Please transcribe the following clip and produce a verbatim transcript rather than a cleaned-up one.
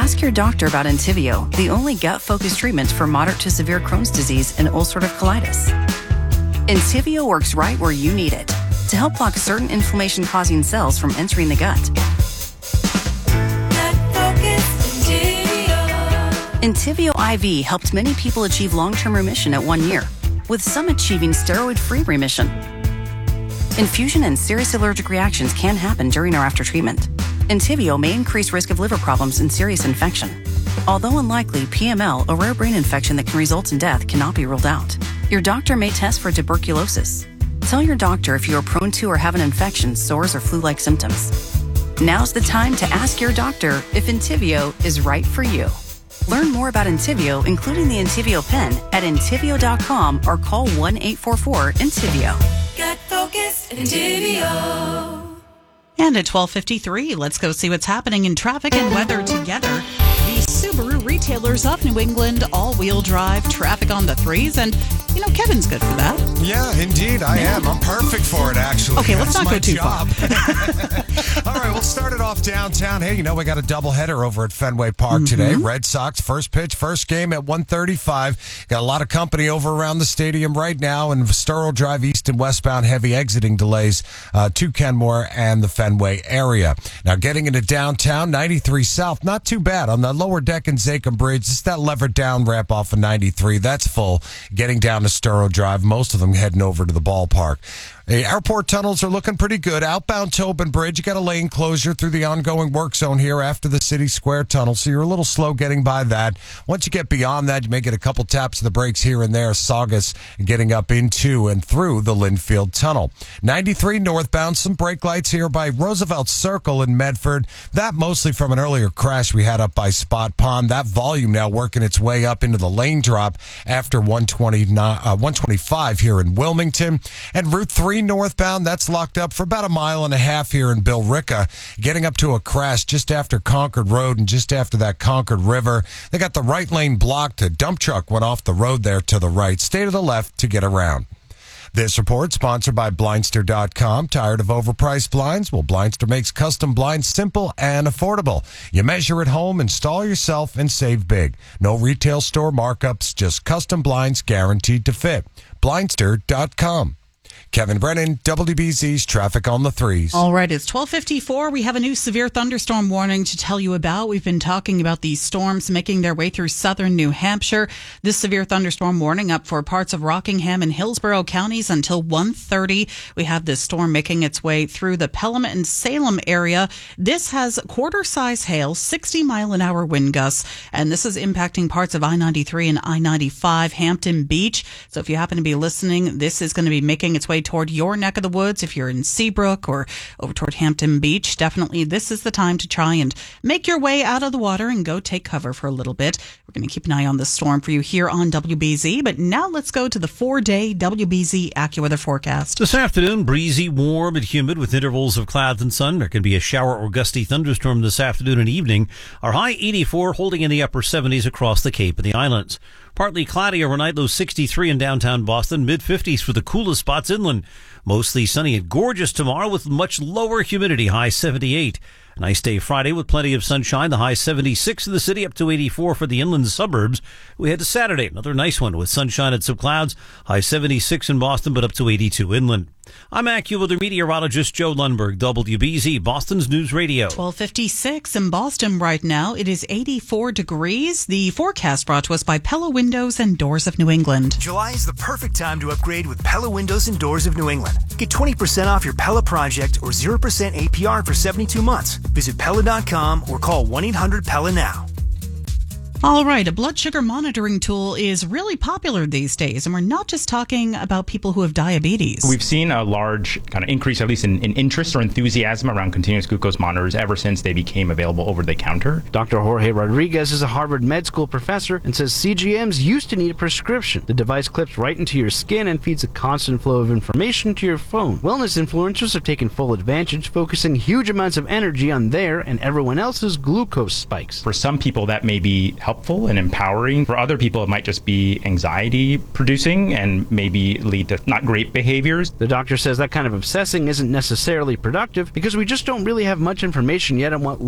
Ask your doctor about Entyvio, the only gut-focused treatment for moderate to severe Crohn's disease and ulcerative colitis. Entyvio works right where you need it to help block certain inflammation-causing cells from entering the gut. Entyvio I V helped many people achieve long-term remission at one year, with some achieving steroid-free remission. Infusion and serious allergic reactions can happen during or after treatment. Entyvio may increase risk of liver problems and serious infection. Although unlikely, P M L, a rare brain infection that can result in death, cannot be ruled out. Your doctor may test for tuberculosis. Tell your doctor if you are prone to or have an infection, sores, or flu-like symptoms. Now's the time to ask your doctor if Entyvio is right for you. Learn more about Entyvio, including the Entyvio pen, at entyvio dot com or call one eight four four Entyvio. Gut Focus Entyvio. And at twelve fifty-three, let's go see what's happening in traffic and weather together. The Subaru retailers of New England, all-wheel drive, traffic on the threes, and, you know, Kevin's good for that. Yeah, indeed, I am. I'm perfect for it, actually. Okay, let's That's not my go too job. far. All right, we'll start it off downtown. Hey, you know, we got a doubleheader over at Fenway Park mm-hmm. today. Red Sox, first pitch, first game at one thirty-five. Got a lot of company over around the stadium right now, and Sturl Drive east and westbound heavy exiting delays uh, to Kenmore and the Fenway area. Now, getting into downtown, ninety-three South, not too bad. On the lower deck in Zakim Bridge, it's that levered down ramp off of ninety-three. That's full. Getting down to Sturl Drive, most of them heading over to the ballpark. The airport tunnels are looking pretty good. Outbound Tobin Bridge, you got a lane closure through the ongoing work zone here after the City Square tunnel, so you're a little slow getting by that. Once you get beyond that, you may get a couple taps of the brakes here and there. Saugus getting up into and through the Linfield Tunnel. ninety-three northbound, some brake lights here by Roosevelt Circle in Medford. That mostly from an earlier crash we had up by Spot Pond. That volume now working its way up into the lane drop after one twenty-nine, uh, one twenty-five here in Wilmington. And Route three northbound, that's locked up for about a mile and a half here in Billerica, getting up to a crash just after Concord Road and just after that Concord River. They got the right lane blocked. A dump truck went off the road there to the right. Stay to the left to get around. This report sponsored by Blindster dot com. Tired of overpriced blinds? Well, Blindster makes custom blinds simple and affordable. You measure at home, install yourself, and save big. No retail store markups, just custom blinds guaranteed to fit. Blindster dot com. Kevin Brennan, W B Z's Traffic on the Threes. All right, it's twelve fifty-four. We have a new severe thunderstorm warning to tell you about. We've been talking about these storms making their way through southern New Hampshire. This severe thunderstorm warning up for parts of Rockingham and Hillsborough counties until one thirty. We have this storm making its way through the Pelham and Salem area. This has quarter-size hail, sixty mile an hour wind gusts, and this is impacting parts of I ninety-three and I ninety-five, Hampton Beach. So if you happen to be listening, this is going to be making its way toward your neck of the woods. If you're in Seabrook or over toward Hampton Beach, definitely this is the time to try and make your way out of the water and go take cover for a little bit. We're going to keep an eye on the storm for you here on W B Z, but now let's go to the four-day W B Z AccuWeather forecast. This afternoon, breezy, warm, and humid with intervals of clouds and sun. There can be a shower or gusty thunderstorm this afternoon and evening. Our high eighty-four, holding in the upper seventies across the Cape and the islands. Partly cloudy overnight, low sixty-three in downtown Boston, mid-fifties for the coolest spots inland. Mostly sunny and gorgeous tomorrow with much lower humidity, high seventy-eight. A nice day Friday with plenty of sunshine, the high seventy-six in the city, up to eighty-four for the inland suburbs. We head to Saturday, another nice one with sunshine and some clouds, high seventy-six in Boston, but up to eighty-two inland. I'm AccuWeather meteorologist Joe Lundberg, W B Z, Boston's News Radio. twelve fifty-six in Boston right now. It is eighty-four degrees. The forecast brought to us by Pella Windows and Doors of New England. July is the perfect time to upgrade with Pella Windows and Doors of New England. Get twenty percent off your Pella project or zero percent A P R for seventy-two months. Visit Pella dot com or call one eight hundred Pella now. All right, a blood sugar monitoring tool is really popular these days, and we're not just talking about people who have diabetes. We've seen a large kind of increase, at least in, in interest or enthusiasm around continuous glucose monitors ever since they became available over the counter. Doctor Jorge Rodriguez is a Harvard Med School professor and says C G Ms used to need a prescription. The device clips right into your skin and feeds a constant flow of information to your phone. Wellness influencers have taken full advantage, focusing huge amounts of energy on their and everyone else's glucose spikes. For some people, that may be helpful and empowering. For other people, it might just be anxiety producing and maybe lead to not great behaviors. The doctor says that kind of obsessing isn't necessarily productive because we just don't really have much information yet on what